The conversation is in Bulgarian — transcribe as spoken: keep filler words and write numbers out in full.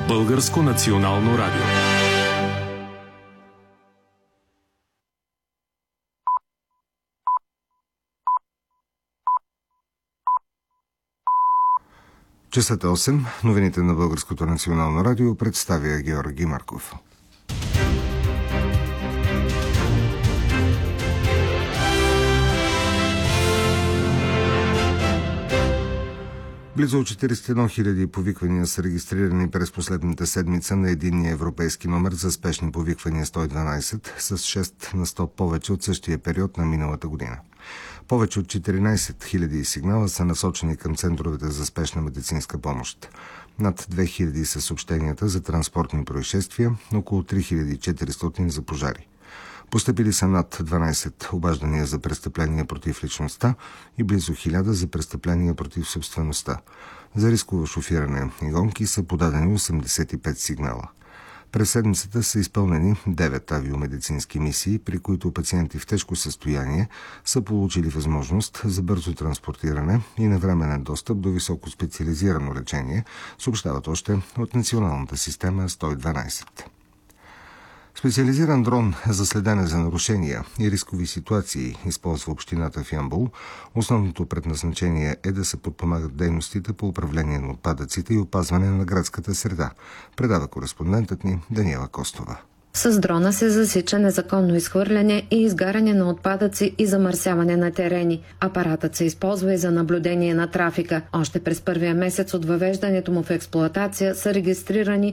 Българско национално радио. Часът е осем. Новините на Българското национално радио представя Георги Марков. Близо четиридесет и една хиляди повиквания са регистрирани през последната седмица на единния европейски номер за спешни повиквания сто и дванадесет, с шест на сто повече от същия период на миналата година. Повече от четиринадесет хиляди сигнала са насочени към центровете за спешна медицинска помощ. Над две хиляди са съобщенията за транспортни происшествия, около три хиляди и четиристотин за пожари. Постъпили са над дванадесет обаждания за престъпления против личността и близо хиляда за престъпления против собствеността. За рисково шофиране и гонки са подадени осемдесет и пет сигнала. През седмицата са изпълнени девет авиомедицински мисии, при които пациенти в тежко състояние са получили възможност за бързо транспортиране и навременен достъп до високо специализирано лечение, съобщават още от националната система сто и дванадесет. Специализиран дрон за следене за нарушения и рискови ситуации използва общината в Ямбол. Основното предназначение е да се подпомагат дейностите по управление на отпадъците и опазване на градската среда, предава кореспондентът ни Даниела Костова. С дрона се засича незаконно изхвърляне и изгаряне на отпадъци и замърсяване на терени. Апаратът се използва и за наблюдение на трафика. Още през първия месец от въвеждането му в експлоатация са регистрирани